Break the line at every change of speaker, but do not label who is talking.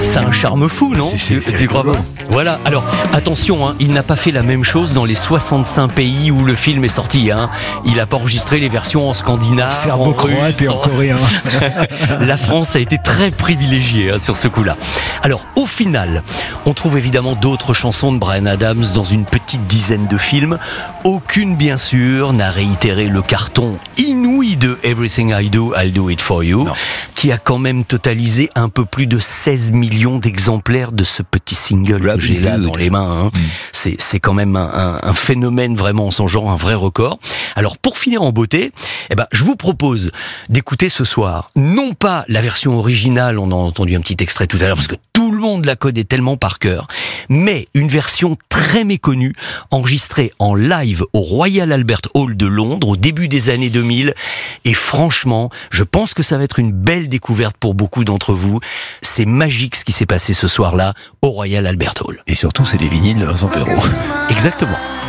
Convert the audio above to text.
Ça a un charme fou, non ?
C'est bravo.
Voilà, alors attention, il n'a pas fait la même chose dans les 65 pays où le film est sorti. Il n'a pas enregistré les versions en scandinave,
serbo-croate et en coréen.
La France a été très privilégiée sur ce coup-là. Alors, au final, on trouve évidemment d'autres chansons de Bryan Adams dans une petite dizaine de films. Aucune, bien sûr, n'a réitéré le carton inouï de Everything I Do, I'll Do It For You, qui a quand même totalisé un peu plus de 16 millions d'exemplaires de ce petit single que j'ai là dans les mains. C'est quand même un phénomène vraiment en son genre, un vrai record. Alors, pour finir en beauté, je vous propose d'écouter ce soir, non pas la version originale, on a entendu un petit extrait tout à l'heure, parce que tout le monde la connaît tellement par cœur, mais une version très méconnue, enregistrée en live au Royal Albert Hall de Londres au début des années 2000. Et franchement, je pense que ça va être une belle découverte pour beaucoup d'entre vous. C'est magique ce qui s'est passé ce soir-là au Royal Albert Hall.
Et surtout, c'est les vinyles de Vincent Perrault.
Exactement.